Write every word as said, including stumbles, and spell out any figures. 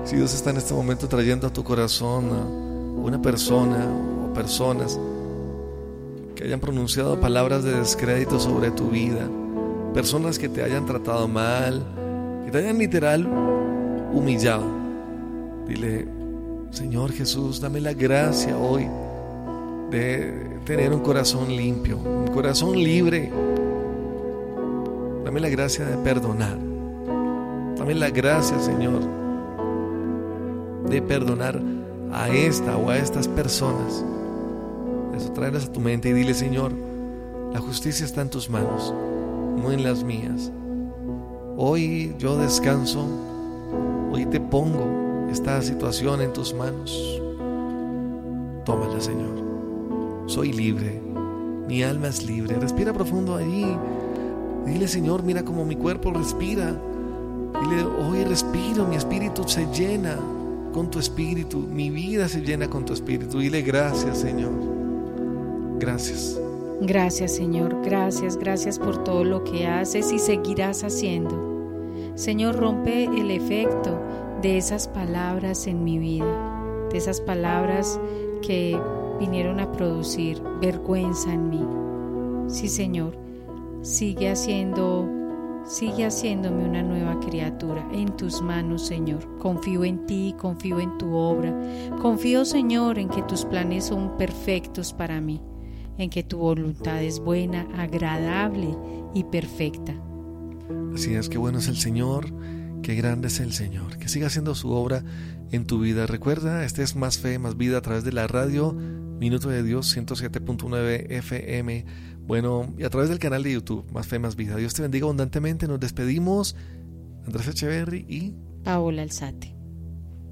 Si Dios está en este momento trayendo a tu corazón a una persona o personas que hayan pronunciado palabras de descrédito sobre tu vida, personas que te hayan tratado mal, que te hayan literal humillado, dile: Señor Jesús, dame la gracia hoy de tener un corazón limpio, un corazón libre. Dame la gracia de perdonar. Dame la gracia, Señor, de perdonar a esta o a estas personas. Eso, tráelas a tu mente y dile: Señor, la justicia está en tus manos, no en las mías. Hoy yo descanso, hoy te pongo esta situación en tus manos. Tómala, Señor. Soy libre, mi alma es libre. Respira profundo allí. Dile: Señor, mira cómo mi cuerpo respira. Dile: hoy respiro, mi espíritu se llena con tu espíritu, mi vida se llena con tu espíritu. Dile: gracias, Señor. Gracias. Gracias, Señor. Gracias, gracias por todo lo que haces y seguirás haciendo. Señor, rompe el efecto de esas palabras en mi vida, de esas palabras que vinieron a producir vergüenza en mí. Sí, Señor, sigue haciendo, sigue haciéndome una nueva criatura en tus manos, Señor. Confío en ti, confío en tu obra. Confío, Señor, en que tus planes son perfectos para mí, en que tu voluntad es buena, agradable y perfecta. Así es, qué bueno es el Señor, qué grande es el Señor. Que siga haciendo su obra en tu vida. Recuerda, este es Más Fe, Más Vida a través de la radio Minuto de Dios ciento siete punto nueve F M. Bueno, y a través del canal de YouTube Más Fe, Más Vida. Dios te bendiga abundantemente. Nos despedimos. Andrés Echeverry y Paola Alzate.